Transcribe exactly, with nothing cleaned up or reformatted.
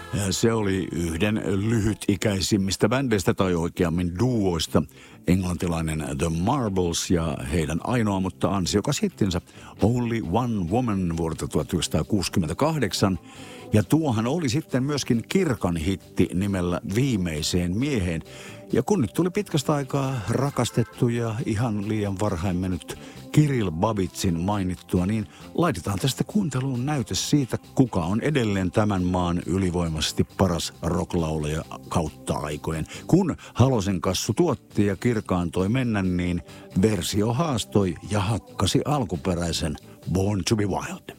Se oli yhden lyhytikäisimmistä bändeistä tai oikeammin duoista, englantilainen The Marbles ja heidän ainoa, mutta ansiokas hittinsä Only One Woman vuodelta tuhatyhdeksänsataakuusikymmentäkahdeksan. Ja tuohan oli sitten myöskin Kirkan hitti nimellä Viimeiseen mieheen. Ja kun nyt tuli pitkästä aikaa rakastettu ja ihan liian varhain mennyt Kirill Babitsin mainittua, niin laitetaan tästä kuunteluun näyte siitä, kuka on edelleen tämän maan ylivoimaisesti paras rocklaulaja kautta aikojen. Kun Halosen Kassu tuotti ja kirkaantoi mennä, niin versio haastoi ja hakkasi alkuperäisen Born to be Wild.